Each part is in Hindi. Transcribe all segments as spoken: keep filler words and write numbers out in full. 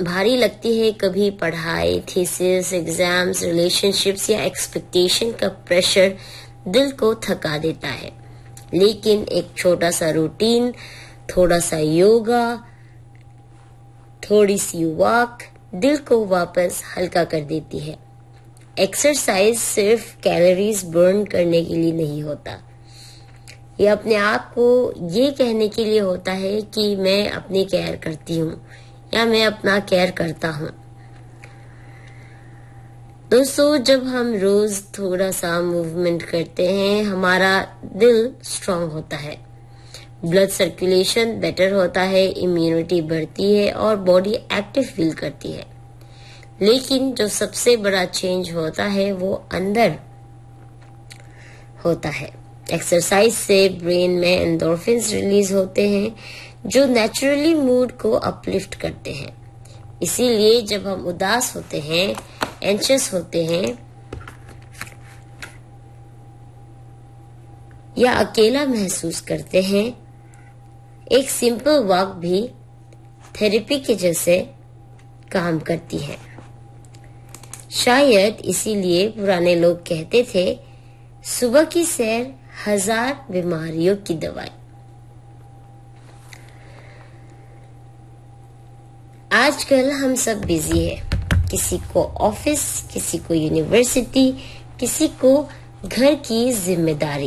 भारी लगती है। कभी पढ़ाई, थीसिस, एग्जाम्स, रिलेशनशिप्स या एक्सपेक्टेशन का प्रेशर दिल को थका देता है। लेकिन एक छोटा सा रूटीन, थोड़ा सा योगा, थोड़ी सी वॉक दिल को वापस हल्का कर देती है। एक्सरसाइज सिर्फ कैलोरीज बर्न करने के लिए नहीं होता, ये अपने आप को ये कहने के लिए होता है कि मैं अपनी केयर करती हूँ या मैं अपना केयर करता हूँ। दोस्तों, जब हम रोज थोड़ा सा मूवमेंट करते हैं, हमारा दिल स्ट्रांग होता है, ब्लड सर्कुलेशन बेटर होता है, इम्यूनिटी बढ़ती है और बॉडी एक्टिव फील करती है। लेकिन जो सबसे बड़ा चेंज होता है वो अंदर होता है। एक्सरसाइज से ब्रेन में एंडोर्फिन्स रिलीज होते हैं जो नेचुरली मूड को अपलिफ्ट करते हैं। इसीलिए जब हम उदास होते हैं, एंशियस होते हैं या अकेला महसूस करते हैं, एक सिंपल वॉक भी थेरेपी के जैसे काम करती है। शायद इसीलिए पुराने लोग कहते थे, सुबह की सैर हजार बीमारियों की दवाई। आजकल हम सब बिजी है, किसी को ऑफिस, किसी को यूनिवर्सिटी, किसी को घर की जिम्मेदारी।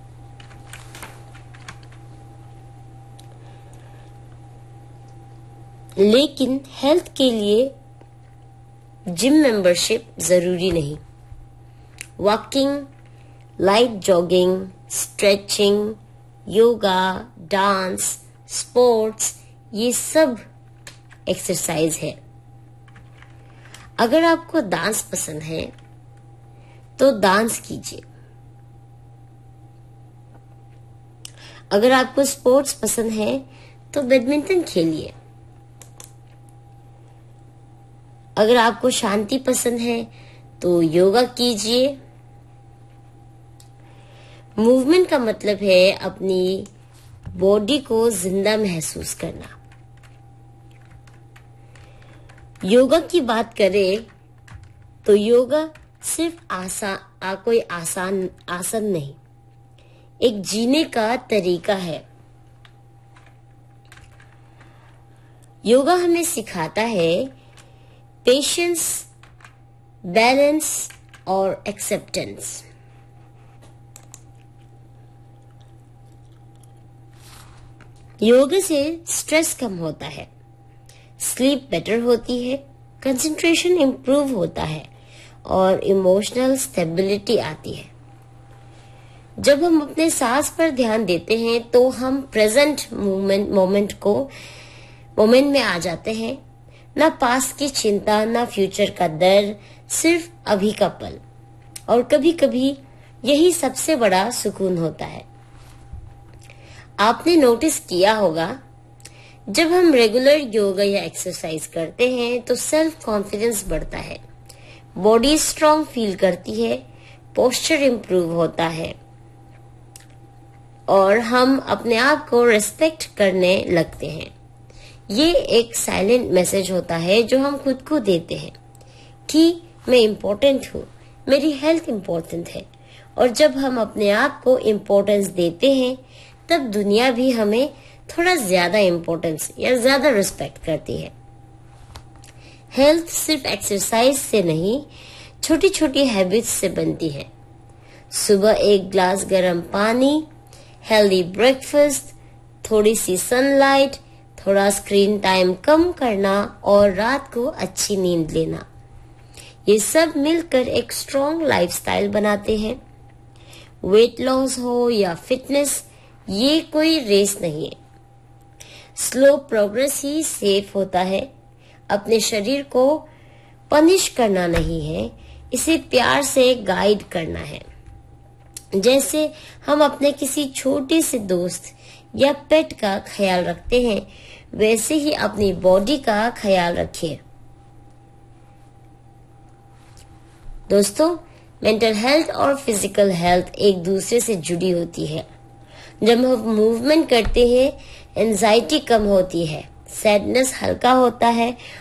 लेकिन हेल्थ के लिए जिम मेंबरशिप जरूरी नहीं। Walking, light jogging, stretching, yoga, dance, sports, ये सब एक्सरसाइज है। अगर आपको डांस पसंद है तो डांस कीजिए। अगर आपको स्पोर्ट्स पसंद है तो बैडमिंटन खेलिए। अगर आपको शांति पसंद है तो योगा कीजिए। मूवमेंट का मतलब है अपनी बॉडी को जिंदा महसूस करना। योगा की बात करें तो योगा सिर्फ आसान आ, कोई आसान आसन नहीं, एक जीने का तरीका है। योगा हमें सिखाता है पेशेंस, बैलेंस और एक्सेप्टेंस। योगा से स्ट्रेस कम होता है, स्लीप बेटर होती है, कंसंट्रेशन इंप्रूव होता है और इमोशनल स्टेबिलिटी आती है। जब हम अपने सांस पर ध्यान देते हैं तो हम प्रेजेंट मोमेंट मोमेंट को मोमेंट में आ जाते हैं। ना पास्ट की चिंता, ना फ्यूचर का डर, सिर्फ अभी का पल। और कभी कभी यही सबसे बड़ा सुकून होता है। आपने नोटिस किया होगा, जब हम रेगुलर योगा या एक्सरसाइज करते हैं तो सेल्फ कॉन्फिडेंस बढ़ता है, बॉडी स्ट्रांग फील करती है, पोस्चर इंप्रूव होता है और हम अपने आप को रिस्पेक्ट करने लगते हैं। ये एक साइलेंट मैसेज होता है जो हम खुद को देते हैं कि मैं इम्पोर्टेंट हूँ, मेरी हेल्थ इम्पोर्टेंट है। और जब हम अपने आप को इम्पोर्टेंस देते हैं तब दुनिया भी हमें थोड़ा ज्यादा इम्पोर्टेंस या ज्यादा रिस्पेक्ट करती है। हेल्थ सिर्फ एक्सरसाइज से नहीं, छोटी छोटी हैबिट्स से बनती है। सुबह एक ग्लास गर्म पानी, हेल्दी ब्रेकफास्ट, थोड़ी सी सनलाइट, थोड़ा स्क्रीन टाइम कम करना और रात को अच्छी नींद लेना, ये सब मिलकर एक स्ट्रॉन्ग लाइफस्टाइल बनाते हैं। वेट लॉस हो या फिटनेस, ये कोई रेस नहीं है। स्लो प्रोग्रेस ही सेफ होता है। अपने शरीर को पनिश करना नहीं है, इसे प्यार से गाइड करना है। जैसे हम अपने किसी छोटे से दोस्त या पेट का ख्याल रखते हैं, वैसे ही अपनी बॉडी का ख्याल रखिए। दोस्तों, मेंटल हेल्थ और फिजिकल हेल्थ एक दूसरे से जुड़ी होती है। जब हम मूवमेंट करते हैं, एंजाइटी कम होती है, सैडनेस हल्का होता है